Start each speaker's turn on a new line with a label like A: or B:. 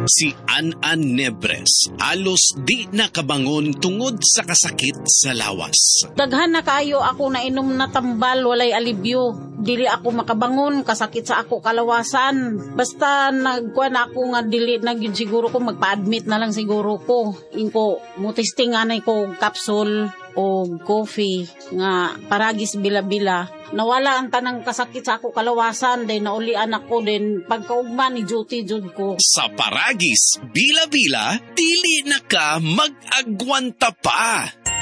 A: Si An Nebres alos di nakabangon tungod sa kasakit sa lawas.
B: Daghan na kayo ako na inom na tambal, walay alibyo. Dili ako makabangon, kasakit sa ako kalawasan. Basta nagkuhan ako nga dili na yun siguro ko, magpa-admit na lang siguro ko. Inko, mutistinganay ko capsule o coffee nga paragis bila-bila. Nawala ang tanang kasakit sa ako kalawasan, then naulian ako, then pagkaugma ni duty jud ko.
A: Sa paragis bila-bila, dili na ka mag-agwanta pa.